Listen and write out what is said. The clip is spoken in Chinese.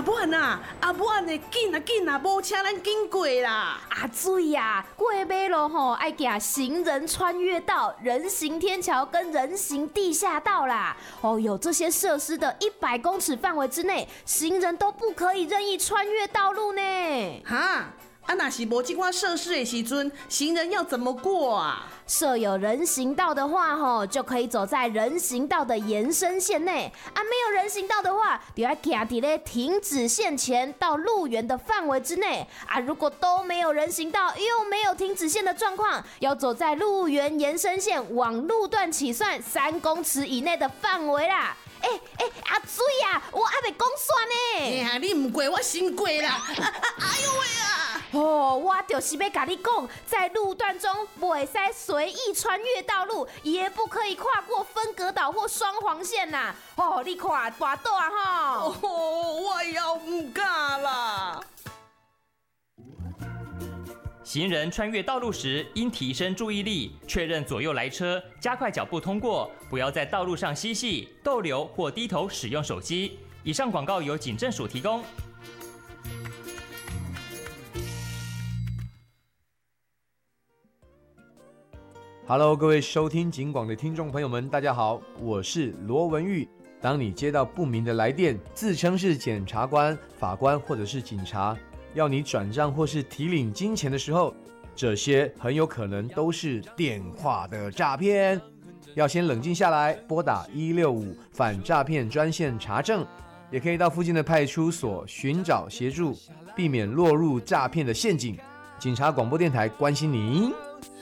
母啊，阿母啊，紧啊，无请咱紧过啦！ 啊，注意啊，过马路吼爱行行人穿越道、人行天桥跟人行地下道啦。有这些设施的100公尺范围之内，行人都不可以任意穿越道路呢。 哈，若是无这款设施的时阵，行人要怎么过啊？ 设有人行道的话，就可以走在人行道的延伸线内啊。没有人行道的话，就要行在停止线前到路缘的范围之内啊。如果都没有人行道又没有停止线的状况，要走在路缘延伸线往路段起算3公尺以内的范围啦。阿水啊，我还没讲算呢。 你唔过，我先过啦！哎呦喂啊！ 我就是要跟你讲，在路段中不可以随意穿越道路，也不可以跨过分隔岛或双黄线呐。你看跋倒啊吼！ 我要唔敢啦。 行人穿越道路时，应提升注意力，确认左右来车，加快脚步通过，不要在道路上嬉戏、逗留或低头使用手机。以上广告由警政署提供。 Hello， 各位收听警广的听众朋友们，大家好，我是罗文玉。当你接到不明的来电，自称是检察官、法官或者是警察，要你转账或是提领金钱的时候，这些很有可能都是电话的诈骗。要先冷静下来，拨打165反诈骗专线查证，也可以到附近的派出所寻找协助，避免落入诈骗的陷阱。警察广播电台关心您。